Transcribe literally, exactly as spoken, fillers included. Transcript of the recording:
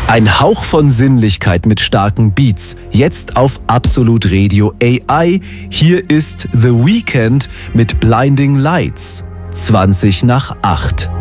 Ein Hauch von Sinnlichkeit mit starken Beats. Jetzt auf Absolut Radio A I. Hier ist The Weeknd mit Blinding Lights. zwanzig nach acht.